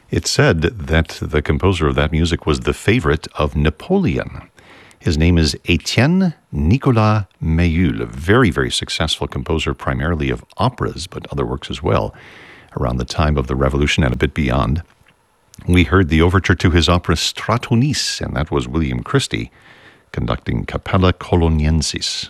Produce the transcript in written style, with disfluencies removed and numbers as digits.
It's said that the composer of that music was the favorite of Napoleon. His name is Etienne Nicolas Mayul, a very, very successful composer, primarily of operas, but other works as well, around the time of the Revolution and a bit beyond. We heard the overture to his opera Stratonice, and that was William Christie conducting Capella Coloniensis.